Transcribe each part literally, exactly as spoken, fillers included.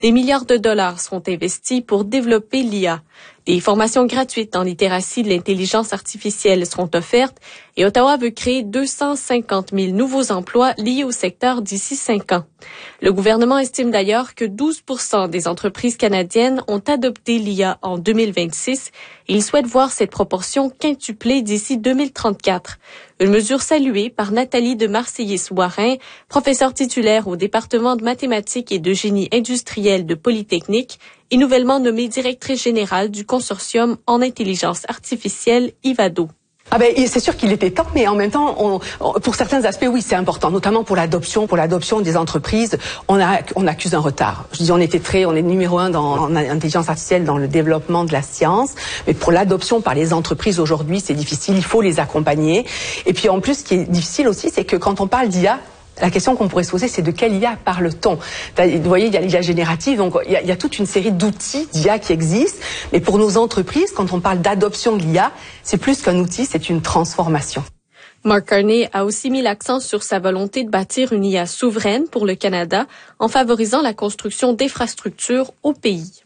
Des milliards de dollars seront investis pour développer l'I A. Des formations gratuites en littératie de l'intelligence artificielle seront offertes et Ottawa veut créer deux cent cinquante mille nouveaux emplois liés au secteur d'ici cinq ans. Le gouvernement estime d'ailleurs que douze pour cent des entreprises canadiennes ont adopté l'I A en deux mille vingt-six et il souhaite voir cette proportion quintuplée d'ici deux mille trente-quatre. Une mesure saluée par Nathalie de Marseillis-Warin, professeure titulaire au département de mathématiques et de génie industriel de Polytechnique et nouvellement nommée directrice générale du consortium en intelligence artificielle Ivado. Ah ben, c'est sûr qu'il était temps, mais en même temps, on, on, pour certains aspects, oui, c'est important, notamment pour l'adoption, pour l'adoption des entreprises, on a, on accuse un retard. Je dis, on était très, on est numéro un dans, en intelligence artificielle dans le développement de la science, mais pour l'adoption par les entreprises aujourd'hui, c'est difficile, il faut les accompagner. Et puis en plus, ce qui est difficile aussi, c'est que quand on parle d'I A, la question qu'on pourrait se poser, c'est de quelle I A parle-t-on? Vous voyez, il y a l'I A générative, donc il y, a, il y a toute une série d'outils d'I A qui existent. Mais pour nos entreprises, quand on parle d'adoption de l'I A, c'est plus qu'un outil, c'est une transformation. Mark Carney a aussi mis l'accent sur sa volonté de bâtir une I A souveraine pour le Canada en favorisant la construction d'infrastructures au pays.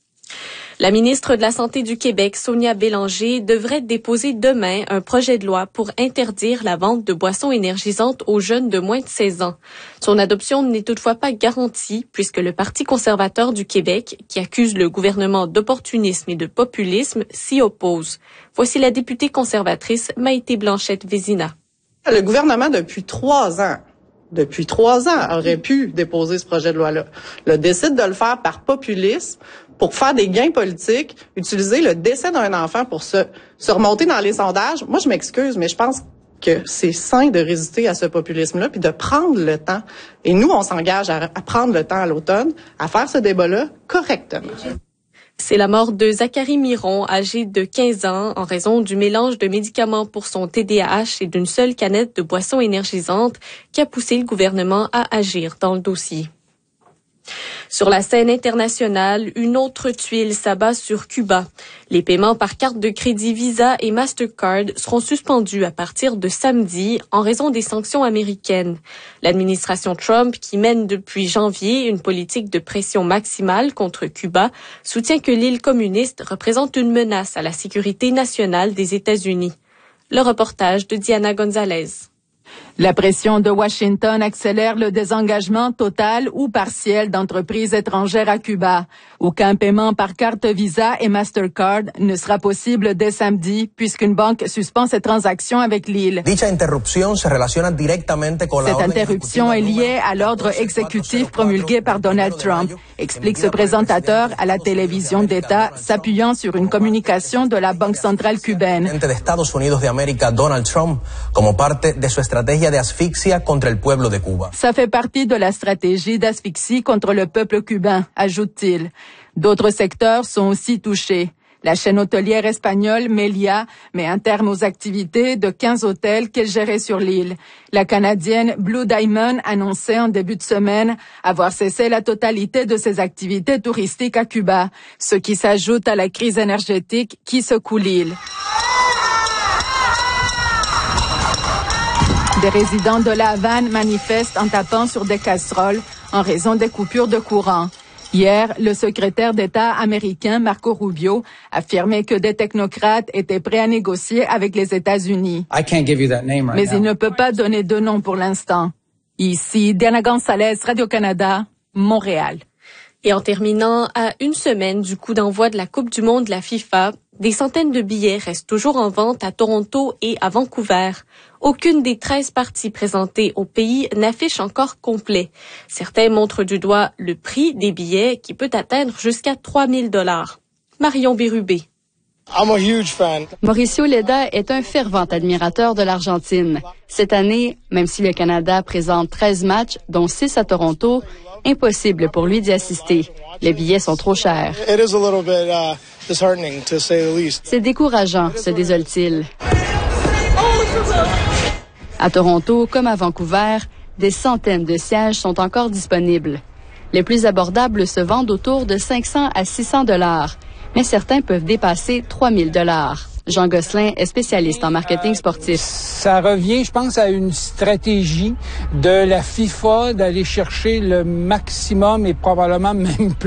La ministre de la Santé du Québec, Sonia Bélanger, devrait déposer demain un projet de loi pour interdire la vente de boissons énergisantes aux jeunes de moins de seize ans. Son adoption n'est toutefois pas garantie puisque le Parti conservateur du Québec, qui accuse le gouvernement d'opportunisme et de populisme, s'y oppose. Voici la députée conservatrice Maïté Blanchette-Vézina. Le gouvernement, depuis trois ans, depuis trois ans, aurait pu déposer ce projet de loi-là. Le décide de le faire par populisme, pour faire des gains politiques, utiliser le décès d'un enfant pour se, se remonter dans les sondages. Moi, je m'excuse, mais je pense que c'est sain de résister à ce populisme-là puis de prendre le temps. Et nous, on s'engage à, à prendre le temps à l'automne, à faire ce débat-là correctement. C'est la mort de Zachary Miron, âgé de quinze ans, en raison du mélange de médicaments pour son T D A H et d'une seule canette de boisson énergisante qui a poussé le gouvernement à agir dans le dossier. Sur la scène internationale, une autre tuile s'abat sur Cuba. Les paiements par carte de crédit Visa et Mastercard seront suspendus à partir de samedi en raison des sanctions américaines. L'administration Trump, qui mène depuis janvier une politique de pression maximale contre Cuba, soutient que l'île communiste représente une menace à la sécurité nationale des États-Unis. Le reportage de Diana Gonzalez. La pression de Washington accélère le désengagement total ou partiel d'entreprises étrangères à Cuba. Aucun paiement par carte Visa et Mastercard ne sera possible dès samedi puisqu'une banque suspend ses transactions avec l'île. Cette interruption est liée à l'ordre exécutif promulgué par Donald Trump, explique ce présentateur à la télévision d'État s'appuyant sur une communication de la Banque centrale cubaine. Ça fait partie de la stratégie d'asphyxie contre le peuple cubain, ajoute-t-il. D'autres secteurs sont aussi touchés. La chaîne hôtelière espagnole Melia met un terme aux activités de quinze hôtels qu'elle gérait sur l'île. La Canadienne Blue Diamond annonçait en début de semaine avoir cessé la totalité de ses activités touristiques à Cuba, ce qui s'ajoute à la crise énergétique qui secoue l'île. Des résidents de La Havane manifestent en tapant sur des casseroles en raison des coupures de courant. Hier, le secrétaire d'État américain Marco Rubio affirmait que des technocrates étaient prêts à négocier avec les États-Unis. Mais il ne peut pas donner de nom pour l'instant. Ici, Diana Gonzalez, Radio-Canada, Montréal. Et en terminant, à une semaine du coup d'envoi de la Coupe du monde de la FIFA, des centaines de billets restent toujours en vente à Toronto et à Vancouver. Aucune des treize parties présentées au pays n'affiche encore complet. Certains montrent du doigt le prix des billets qui peut atteindre jusqu'à trois mille dollars. Marion Bérubé. I'm a huge fan. Mauricio Leda est un fervent admirateur de l'Argentine. Cette année, même si le Canada présente treize matchs, dont six à Toronto, impossible pour lui d'y assister. Les billets sont trop chers. It is a little bit, uh, disheartening, to say the least. C'est décourageant, se désole-t-il. À Toronto, comme à Vancouver, des centaines de sièges sont encore disponibles. Les plus abordables se vendent autour de cinq cents à six cents dollars, mais certains peuvent dépasser trois mille dollars. Jean Gosselin est spécialiste en marketing sportif. Ça revient, je pense, à une stratégie de la FIFA d'aller chercher le maximum et probablement même plus